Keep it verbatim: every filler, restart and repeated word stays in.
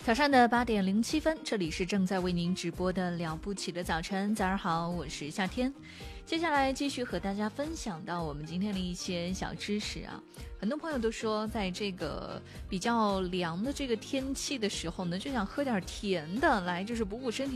早上的八点零七分，这里是正在为您直播的了不起的早晨。早上好，我是夏天。接下来继续和大家分享到我们今天的一些小知识啊。很多朋友都说，在这个比较凉的这个天气的时候呢，就想喝点甜的来，就是补补身体。